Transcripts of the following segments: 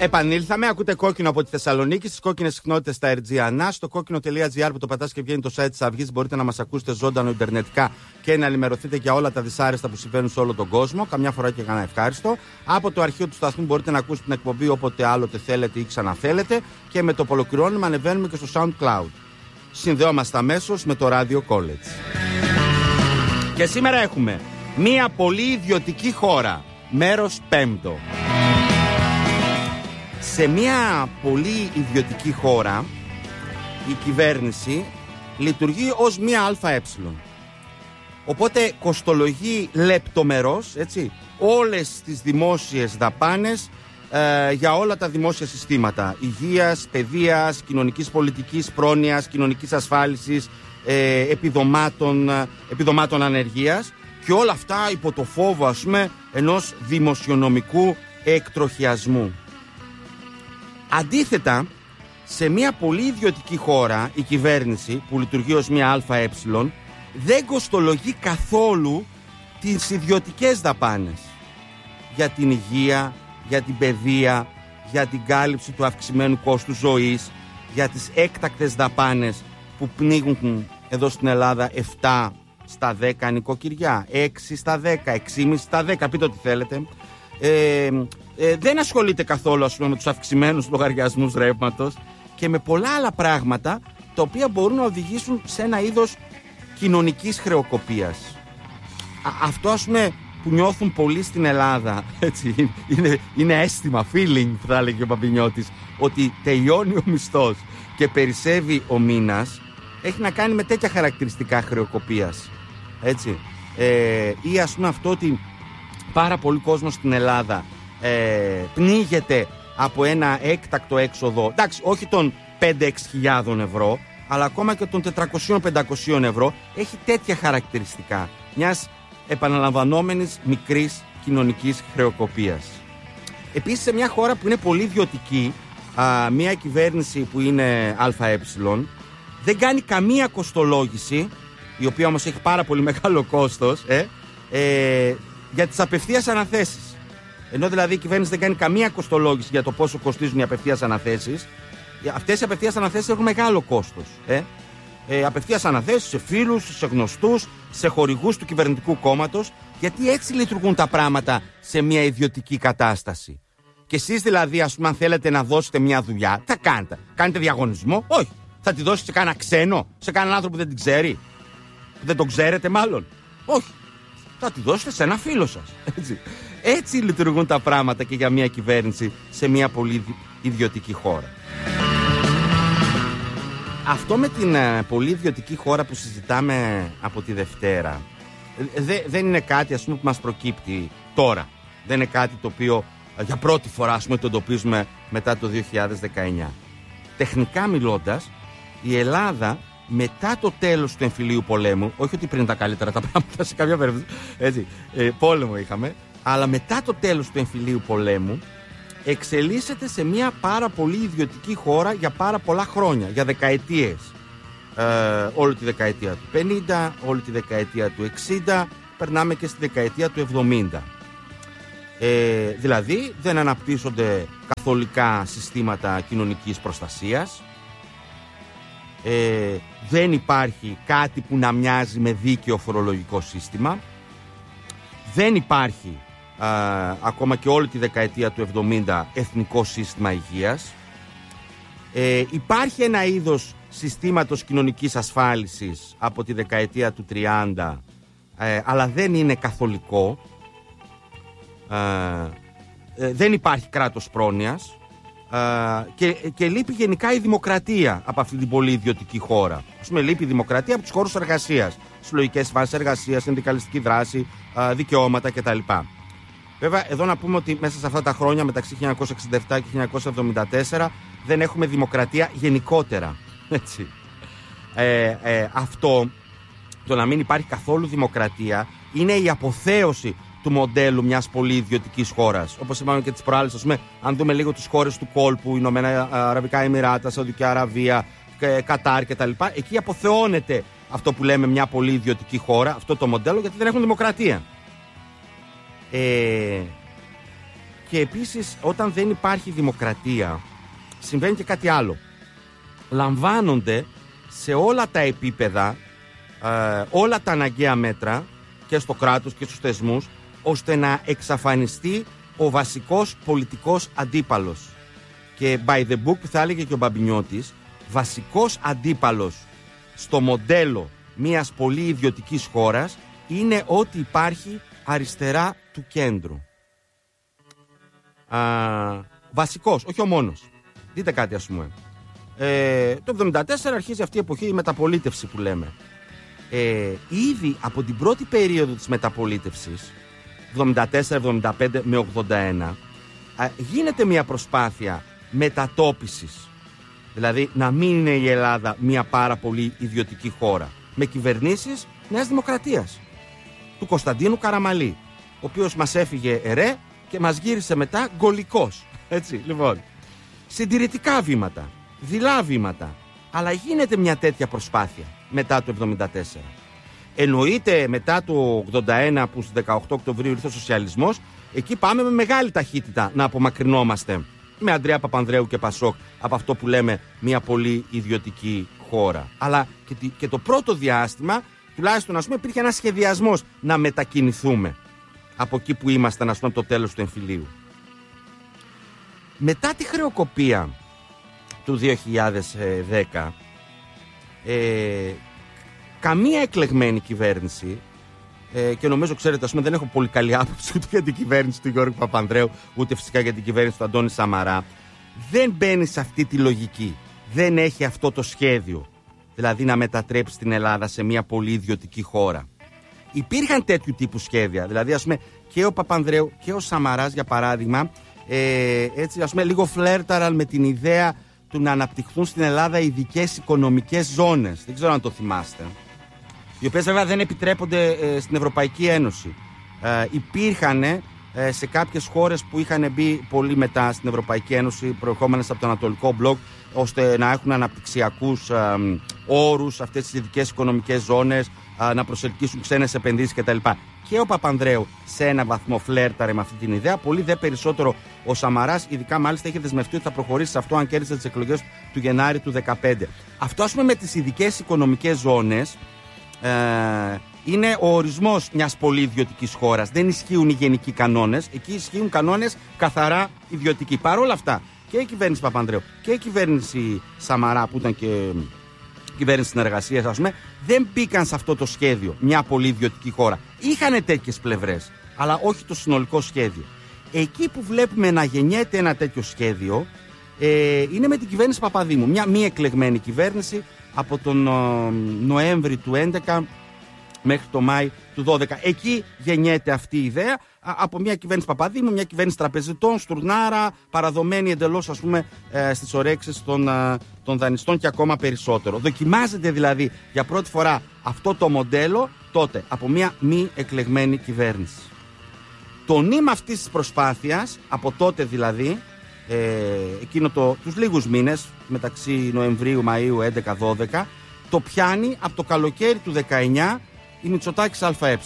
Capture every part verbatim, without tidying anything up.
Επανήλθαμε, ακούτε Κόκκινο από τη Θεσσαλονίκη, στις κόκκινες συχνότητες στα Ερτζιανά. Στο κόκκινο τελεία τζι άρ που το πατάς και βγαίνει το site της Αυγής, μπορείτε να μας ακούσετε ζωντανό ιντερνετικά και να ενημερωθείτε για όλα τα δυσάρεστα που συμβαίνουν σε όλο τον κόσμο. Καμιά φορά και κανένα ευχάριστο. Από το αρχείο του σταθμού μπορείτε να ακούσετε την εκπομπή όποτε άλλοτε θέλετε ή ξαναθέλετε. Και με το που ολοκληρώνουμε ανεβαίνουμε και στο SoundCloud. Συνδεόμαστε αμέσως με το Radio College. Και σήμερα έχουμε μία πολύ ιδιωτική χώρα. Μέρος πέμπτο. Σε μια πολύ ιδιωτική χώρα η κυβέρνηση λειτουργεί ως μια ΑΕ. Οπότε κοστολογεί λεπτομερώς, έτσι, όλες τις δημόσιες δαπάνες ε, για όλα τα δημόσια συστήματα υγείας, παιδείας, κοινωνικής πολιτικής, πρόνοιας, κοινωνικής ασφάλισης, ε, επιδομάτων, επιδομάτων ανεργίας και όλα αυτά υπό το φόβο, ας πούμε, ενός δημοσιονομικού εκτροχιασμού. Αντίθετα, σε μια πολύ ιδιωτική χώρα, η κυβέρνηση που λειτουργεί ως μια ΑΕ δεν κοστολογεί καθόλου τις ιδιωτικές δαπάνες για την υγεία, για την παιδεία, για την κάλυψη του αυξημένου κόστου ζωής, για τις έκτακτες δαπάνες που πνίγουν εδώ στην Ελλάδα επτά στα δέκα νοικοκυριά, έξι στα δέκα, έξι κόμμα πέντε στα δέκα, πείτε ό,τι θέλετε. Ε, ε, δεν ασχολείται καθόλου, ας πούμε, με τους αυξημένους λογαριασμούς ρεύματος και με πολλά άλλα πράγματα τα οποία μπορούν να οδηγήσουν σε ένα είδος κοινωνικής χρεοκοπίας. Α, αυτό, ας πούμε, που νιώθουν πολλοί στην Ελλάδα, έτσι, είναι, είναι αίσθημα, feeling, θα έλεγε ο Παπινιώτης, ότι τελειώνει ο μισθός και περισσεύει ο μήνας, έχει να κάνει με τέτοια χαρακτηριστικά χρεοκοπίας, έτσι. Ε, ή ας πούμε αυτό ότι πάρα πολύ κόσμο στην Ελλάδα ε, πνίγεται από ένα έκτακτο έξοδο, εντάξει, όχι των πέντε με έξι χιλιάδων ευρώ, αλλά ακόμα και των τετρακόσια με πεντακόσια ευρώ, έχει τέτοια χαρακτηριστικά μιας επαναλαμβανόμενης μικρής κοινωνικής χρεοκοπίας. Επίσης, σε μια χώρα που είναι πολύ ιδιωτική, α, μια κυβέρνηση που είναι ΑΕ δεν κάνει καμία κοστολόγηση, η οποία όμως έχει πάρα πολύ μεγάλο κόστος, ε, ε, για τις απευθείας αναθέσεις. Ενώ δηλαδή η κυβέρνηση δεν κάνει καμία κοστολόγηση για το πόσο κοστίζουν οι απευθείας αναθέσεις, αυτές οι απευθείας αναθέσεις έχουν μεγάλο κόστος. Ε. Ε, απευθείας αναθέσεις σε φίλους, σε γνωστούς, σε χορηγούς του κυβερνητικού κόμματος, γιατί έτσι λειτουργούν τα πράγματα σε μια ιδιωτική κατάσταση. Και εσείς δηλαδή, ας πούμε, αν θέλετε να δώσετε μια δουλειά, τι θα κάνετε? Κάνετε διαγωνισμό? Όχι. Θα τη δώσετε σε κανένα ξένο, σε κανέναν άνθρωπο που δεν την ξέρει, που δεν τον ξέρετε μάλλον? Όχι. Θα τη δώσετε σε ένα φίλο σας. Έτσι. Έτσι λειτουργούν τα πράγματα και για μια κυβέρνηση σε μια πολύ ιδιωτική χώρα. Αυτό με την uh, πολύ ιδιωτική χώρα που συζητάμε από τη Δευτέρα δε, δεν είναι κάτι, ας πούμε, που μας προκύπτει τώρα. Δεν είναι κάτι το οποίο uh, για πρώτη φορά, ας πούμε, το εντοπίζουμε μετά το δύο χιλιάδες δεκαεννιά. Τεχνικά μιλώντας, η Ελλάδα μετά το τέλος του εμφυλίου πολέμου, όχι ότι πριν ήταν καλύτερα τα πράγματα σε κάποια περίπτωση, έτσι, ε, πόλεμο είχαμε, αλλά μετά το τέλος του εμφυλίου πολέμου εξελίσσεται σε μια πάρα πολύ ιδιωτική χώρα για πάρα πολλά χρόνια, για δεκαετίες. Ε, όλη τη δεκαετία του πενήντα, όλη τη δεκαετία του εξήντα, περνάμε και στη δεκαετία του εβδομήντα. Ε, δηλαδή δεν αναπτύσσονται καθολικά συστήματα κοινωνικής προστασίας, ε, δεν υπάρχει κάτι που να μοιάζει με δίκαιο φορολογικό σύστημα, δεν υπάρχει α, ακόμα και όλη τη δεκαετία του εβδομήντα εθνικό σύστημα υγείας, ε, υπάρχει ένα είδος συστήματος κοινωνικής ασφάλισης από τη δεκαετία του τριάντα, ε, αλλά δεν είναι καθολικό, ε, ε, δεν υπάρχει κράτος πρόνοιας, ε, και, και λείπει γενικά η δημοκρατία από αυτή την πολύ ιδιωτική χώρα. Ας πούμε, λείπει η δημοκρατία από τους χώρους εργασίας, συλλογικές βάσεις εργασίας, συνδικαλιστική δράση, ε, δικαιώματα κτλ. Βέβαια, εδώ να πούμε ότι μέσα σε αυτά τα χρόνια μεταξύ χίλια εννιακόσια εξήντα επτά και χίλια εννιακόσια εβδομήντα τέσσερα δεν έχουμε δημοκρατία γενικότερα. Έτσι. Ε, ε, αυτό, το να μην υπάρχει καθόλου δημοκρατία, είναι η αποθέωση του μοντέλου μιας πολύ ιδιωτικής χώρας. Όπως είπαμε και τις προάλλες, ας πούμε, αν δούμε λίγο τις χώρες του κόλπου, Ηνωμένα Αραβικά Εμιράτα, Σαουδική Αραβία, Κατάρ κτλ., εκεί αποθεώνεται αυτό που λέμε μια πολύ ιδιωτική χώρα, αυτό το μοντέλο, γιατί δεν έχουν δημοκρατία. Ε, Και επίσης, όταν δεν υπάρχει δημοκρατία, συμβαίνει και κάτι άλλο. Λαμβάνονται σε όλα τα επίπεδα ε, όλα τα αναγκαία μέτρα και στο κράτος και στους θεσμούς, ώστε να εξαφανιστεί ο βασικός πολιτικός αντίπαλος. Και by the book, που θα έλεγε και ο Μπαμπινιώτης, βασικός αντίπαλος στο μοντέλο μιας πολύ ιδιωτικής χώρας είναι ότι υπάρχει αριστερά του κέντρου. Α, βασικός, όχι ο μόνος. Δείτε κάτι, ας πούμε. Ε, το εβδομήντα τέσσερα αρχίζει αυτή η εποχή, η μεταπολίτευση που λέμε. Ε, ήδη από την πρώτη περίοδο της μεταπολίτευσης, εβδομήντα τέσσερα εβδομήντα πέντε με ογδόντα ένα, α, γίνεται μια προσπάθεια μετατόπισης. Δηλαδή να μην είναι η Ελλάδα μια πάρα πολύ ιδιωτική χώρα, με κυβερνήσεις Νέας Δημοκρατίας, του Κωνσταντίνου Καραμαλή, ο οποίος μας έφυγε ερέ και μας γύρισε μετά γκολικός. Έτσι, λοιπόν, συντηρητικά βήματα, δειλά βήματα, αλλά γίνεται μια τέτοια προσπάθεια μετά το εβδομήντα τέσσερα. Εννοείται μετά το ογδόντα ένα, που στις δεκαοκτώ Οκτωβρίου ήρθε ο σοσιαλισμός, εκεί πάμε με μεγάλη ταχύτητα να απομακρυνόμαστε με Ανδρέα Παπανδρέου και Πασόκ από αυτό που λέμε μια πολύ ιδιωτική χώρα. Αλλά και, και το πρώτο διάστημα, τουλάχιστον, ας πούμε, υπήρχε ένας σχεδιασμός να μετακινηθούμε από εκεί που ήμασταν, ας πούμε, το τέλος του εμφυλίου. Μετά τη χρεοκοπία του δύο χιλιάδες δέκα, ε, καμία εκλεγμένη κυβέρνηση, ε, και νομίζω, ξέρετε, ας πούμε, δεν έχω πολύ καλή άποψη ούτε για την κυβέρνηση του Γιώργου Παπανδρέου, ούτε φυσικά για την κυβέρνηση του Αντώνη Σαμαρά, δεν μπαίνει σε αυτή τη λογική. Δεν έχει αυτό το σχέδιο, δηλαδή να μετατρέψει την Ελλάδα σε μια πολύ ιδιωτική χώρα. Υπήρχαν τέτοιου τύπου σχέδια, δηλαδή, ας πούμε, και ο Παπανδρέου και ο Σαμαράς, για παράδειγμα, ε, έτσι, ας πούμε, λίγο φλέρταραν με την ιδέα του να αναπτυχθούν στην Ελλάδα ειδικές οικονομικές ζώνες. Δεν ξέρω αν το θυμάστε. Οι οποίες βέβαια δεν επιτρέπονται ε, στην Ευρωπαϊκή Ένωση. Ε, υπήρχαν ε, σε κάποιες χώρες που είχαν μπει πολύ μετά στην Ευρωπαϊκή Ένωση, προερχόμενες από το Ανατολικό Μπλοκ, ώστε να έχουν αναπτυξιακούς ε, όρους αυτές τις ειδικές οικονομικές ζώνες, ε, να προσελκύσουν ξένες επενδύσεις κτλ. Και ο Παπανδρέου σε ένα βαθμό φλέρταρε με αυτή την ιδέα. Πολύ δε περισσότερο ο Σαμαράς, ειδικά μάλιστα είχε δεσμευτεί ότι θα προχωρήσει σε αυτό αν κέρδισε τις εκλογές του Γενάρη του δύο χιλιάδες δεκαπέντε. Αυτό, ας πούμε, με τις ειδικές οικονομικές ζώνες ε, είναι ο ορισμός μιας πολύ ιδιωτικής χώρας. Δεν ισχύουν οι γενικοί κανόνες. Εκεί ισχύουν κανόνες καθαρά ιδιωτικοί. Παρ' όλα αυτά, και η κυβέρνηση Παπανδρέου και η κυβέρνηση Σαμαρά, που ήταν και κυβέρνηση συνεργασίας, ας πούμε, δεν μπήκαν σε αυτό το σχέδιο, μια πολύ ιδιωτική χώρα. Είχανε τέτοιες πλευρές, αλλά όχι το συνολικό σχέδιο. Εκεί που βλέπουμε να γεννιέται ένα τέτοιο σχέδιο ε, είναι με την κυβέρνηση Παπαδήμου. Μια μη εκλεγμένη κυβέρνηση από τον ο, Νοέμβρη του έντεκα μέχρι το Μάη του δώδεκα. Εκεί γεννιέται αυτή η ιδέα α, από μια κυβέρνηση Παπαδήμου, μια κυβέρνηση τραπεζιτών, στουρνάρα, παραδομένη εντελώς, ας πούμε, ε, στις ορέξεις των, ε, των δανειστών και ακόμα περισσότερο. Δοκιμάζεται δηλαδή για πρώτη φορά αυτό το μοντέλο τότε από μια μη εκλεγμένη κυβέρνηση. Το νήμα αυτής της προσπάθειας, από τότε δηλαδή, ε, εκείνο το, τους λίγους μήνες μεταξύ Νοεμβρίου, Μαΐου, έντεκα δώδεκα, το πιάνει από το καλοκαίρι του δεκαεννιά η Μητσοτάκης ΑΕ.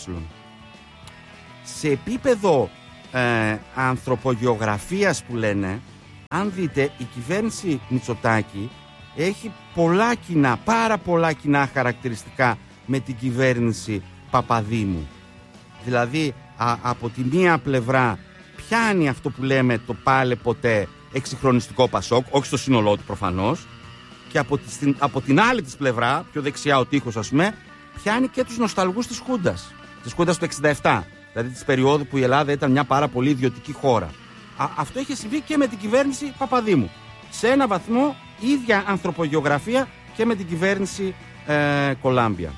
Σε επίπεδο ε, ανθρωπογεωγραφίας που λένε, αν δείτε, η κυβέρνηση Μητσοτάκη έχει πολλά κοινά, πάρα πολλά κοινά χαρακτηριστικά με την κυβέρνηση Παπαδήμου. Δηλαδή, α, από τη μία πλευρά πιάνει αυτό που λέμε το πάλε ποτέ εξυγχρονιστικό Πασόκ, όχι στο σύνολό του προφανώς, και από, τη, στην, από την άλλη της πλευρά, πιο δεξιά ο τοίχος, ας πούμε, πιάνει και τους νοσταλγούς της Χούντας, της Χούντας του εξήντα επτά, δηλαδή της περίοδου που η Ελλάδα ήταν μια πάρα πολύ ιδιωτική χώρα. Α, αυτό είχε συμβεί και με την κυβέρνηση Παπαδήμου. Σε ένα βαθμό ίδια ανθρωπογεωγραφία και με την κυβέρνηση ε, Κολάμπια.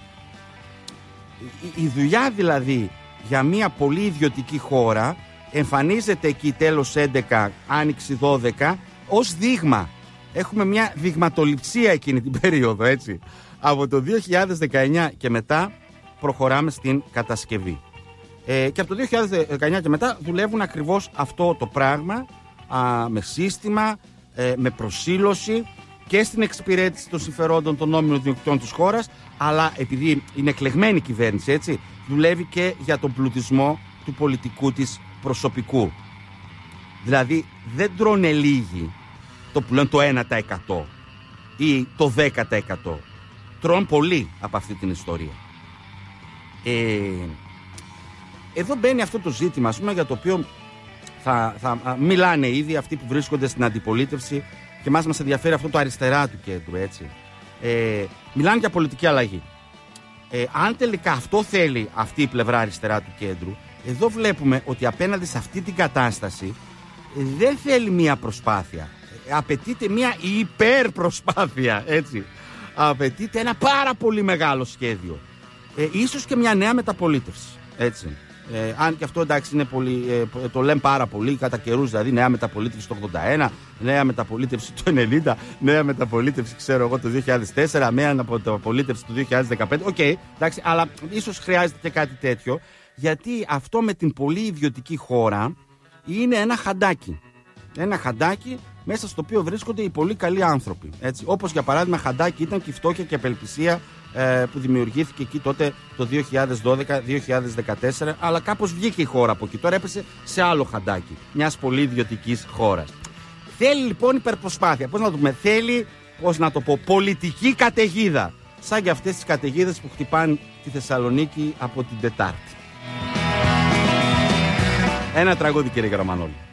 Η, η δουλειά δηλαδή για μια πολύ ιδιωτική χώρα εμφανίζεται εκεί τέλος έντεκα, άνοιξη δώδεκα, ως δείγμα. Έχουμε μια δειγματοληψία εκείνη την περίοδο, έτσι. Από το δύο χιλιάδες δεκαεννιά και μετά προχωράμε στην κατασκευή. Ε, και από το δύο χιλιάδες δεκαεννιά και μετά δουλεύουν ακριβώς αυτό το πράγμα, α, με σύστημα, ε, με προσήλωση και στην εξυπηρέτηση των συμφερόντων των νόμιμων ιδιοκτητών της χώρας, αλλά επειδή είναι εκλεγμένη κυβέρνηση, έτσι, δουλεύει και για τον πλουτισμό του πολιτικού της προσωπικού. Δηλαδή δεν τρώνε λίγοι το που λένε το ένα τοις εκατό ή το δέκα τοις εκατό. Τρώνε πολύ από αυτή την ιστορία. Ε, εδώ μπαίνει αυτό το ζήτημα, ας πούμε, για το οποίο θα, θα μιλάνε ήδη αυτοί που βρίσκονται στην αντιπολίτευση και μας μας ενδιαφέρει αυτό το αριστερά του κέντρου, έτσι. Ε, μιλάνε για πολιτική αλλαγή. Ε, αν τελικά αυτό θέλει αυτή η πλευρά αριστερά του κέντρου, εδώ βλέπουμε ότι απέναντι σε αυτή την κατάσταση ε, δεν θέλει μία προσπάθεια. Ε, απαιτείται μία υπερπροσπάθεια, έτσι. Απαιτείται ένα πάρα πολύ μεγάλο σχέδιο. Ε, ίσως και μια νέα μεταπολίτευση, έτσι. Ε, αν και αυτό, εντάξει, είναι πολύ, ε, το λένε πάρα πολύ κατά καιρούς, δηλαδή νέα μεταπολίτευση το ογδόντα ένα, νέα μεταπολίτευση το ενενήντα, νέα μεταπολίτευση, ξέρω εγώ, το δύο χιλιάδες τέσσερα, νέα μεταπολίτευση το δύο χιλιάδες δεκαπέντε. Οκ, okay, εντάξει, αλλά ίσως χρειάζεται και κάτι τέτοιο, γιατί αυτό με την πολύ ιδιωτική χώρα είναι ένα χαντάκι. Ένα χαντάκι μέσα στο οποίο βρίσκονται οι πολύ καλοί άνθρωποι. Έτσι. Όπως για παράδειγμα, χαντάκι ήταν και η φτώχεια και η απελπισία ε, που δημιουργήθηκε εκεί τότε το δύο χιλιάδες δώδεκα δύο χιλιάδες δεκατέσσερα, αλλά κάπως βγήκε η χώρα από εκεί. Τώρα έπεσε σε άλλο χαντάκι μιας πολύ ιδιωτικής χώρας. Θέλει λοιπόν υπερπροσπάθεια. Πώς να το πούμε, θέλει, πώς να το πω, πολιτική καταιγίδα. Σαν και αυτές τις καταιγίδες που χτυπάνε τη Θεσσαλονίκη από την Τετάρτη. Ένα τραγούδι, κύριε Καραμανόλη.